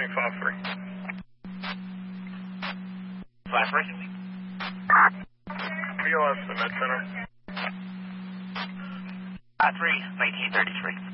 Flat 3. Flat 3? PLS to the Med Center. Flat 3, 1933.